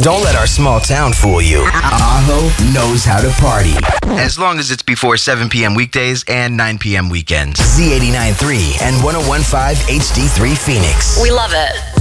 Don't let our small town fool you. Aho knows how to party. As long as it's before 7 p.m. weekdays and 9 p.m. weekends. Z89.3 and 101.5 HD3 Phoenix. We love it.